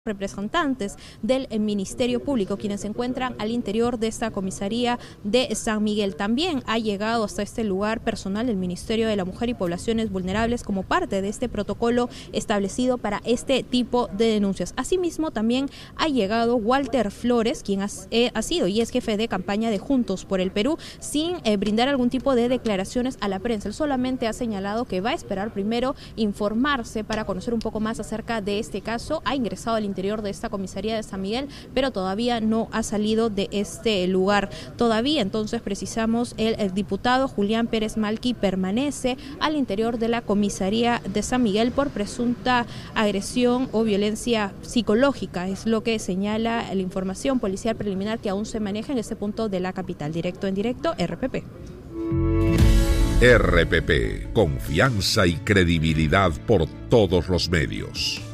representantes del Ministerio Público, quienes se encuentran al interior de esta comisaría de San Miguel. También ha llegado hasta este lugar personal del Ministerio de la Mujer y Poblaciones Vulnerables como parte de este protocolo establecido para este tipo de denuncias. Asimismo, también ha llegado Walter Flores, quien ha sido y es jefe de campaña de Juntos por el Perú, sin brindar algún tipo de declaraciones a la prensa. Él solamente ha señalado que va a esperar primero informarse para conocer un poco más acerca de este caso. Ha ingresado al interior de esta comisaría de San Miguel, pero todavía no ha salido de este lugar. Todavía, entonces, precisamos, el diputado Julián Pérez Malqui permanece al interior de la comisaría de San Miguel por presunta agresión o violencia psicológica, es lo que señala la información policial preliminar que aún se maneja en este punto de la capital. Directo en directo, RPP. RPP, confianza y credibilidad por todos los medios.